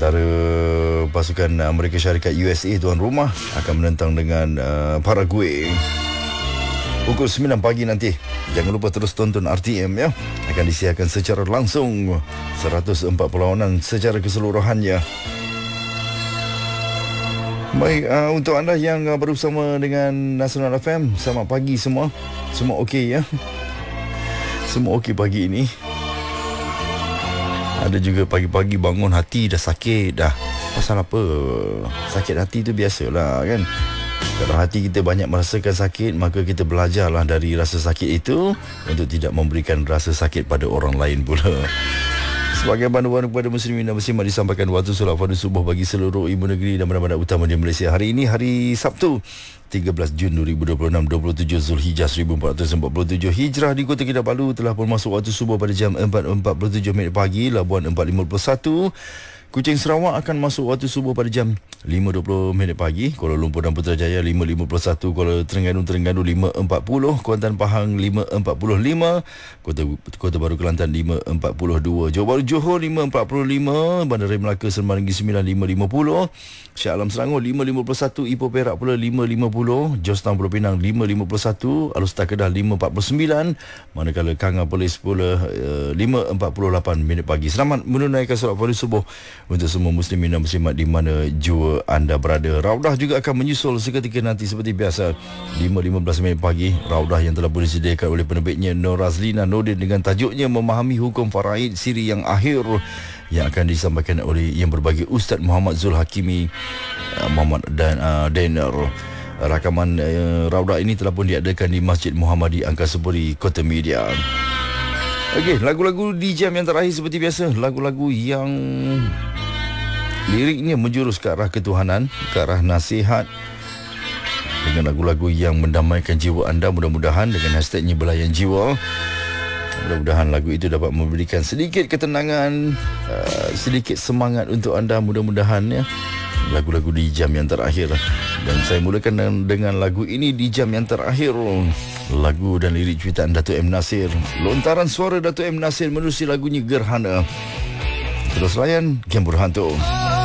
antara pasukan Amerika Syarikat USA tuan rumah akan menentang dengan Paraguay pukul 9 pagi nanti. Jangan lupa terus tonton RTM ya. Akan disiarkan secara langsung 104 perlawanan secara keseluruhannya. Baik, untuk anda yang bersama dengan Nasional FM, selamat pagi semua. Semua okey ya. Semua okey pagi ini. Ada juga pagi-pagi bangun hati dah sakit dah. Pasal apa? Sakit hati tu biasalah kan. Kalau hati kita banyak merasakan sakit, maka kita belajarlah dari rasa sakit itu untuk tidak memberikan rasa sakit pada orang lain pula. Sebagai panduan kepada muslimin dan muslimat, disampaikan waktu solat fardu subuh bagi seluruh ibu negeri dan bandar-bandar utama di Malaysia. Hari ini hari Sabtu 13 Jun 2026, 27 Zulhijjah 1447 Hijrah. Di Kota Kinabalu telah pun masuk waktu subuh pada jam 4.47 pagi. Labuan 4.51. Kuching Sarawak akan masuk waktu subuh pada jam 5.20 pagi. Kuala Lumpur dan Putrajaya 5.51. Kuala Terengganu 5.40. Kuantan Pahang 5.45. Kota Baru Kelantan 5.42. Johor Bahru Johor 5.45. Bandaraya Melaka Seremban Negeri 9 5.50. Shah Alam Selangor 5.51. Ipoh Perak pula 5.50. Jos Town Pulau Pinang 5.51. Alustar Kedah 5.49. Manakala Kanga Polis pula 5.48 pagi. Selamat menunaikan solat fardu subuh untuk semua muslimin dan muslimat di mana jua anda berada. Raudah juga akan menyusul seketika nanti seperti biasa 5.15 pagi. Raudah yang telah pun disediakan oleh penerbitnya Nur Razlina Nordin dengan tajuknya Memahami Hukum Faraid Siri yang Akhir, yang akan disampaikan oleh yang berbagai Ustaz Muhammad Zul Hakimi Muhammad dan Daner. Rakaman Raudah ini telah pun diadakan di Masjid Muhammadi Angkasa Puri, Kota Media. Okey, lagu-lagu di jam yang terakhir seperti biasa, lagu-lagu yang liriknya menjurus ke arah ketuhanan, ke arah nasihat, dengan lagu-lagu yang mendamaikan jiwa anda. Mudah-mudahan dengan hashtagnya Belayan Jiwa, mudah-mudahan lagu itu dapat memberikan sedikit ketenangan, sedikit semangat untuk anda. Mudah-mudahan ya, lagu-lagu di jam yang terakhir. Dan saya mulakan dengan lagu ini di jam yang terakhir. Lagu dan lirik cuitan Datuk M. Nasir. Lontaran suara Datuk M. Nasir menerusi lagunya Gerhana. Terus layan Game Berhantu.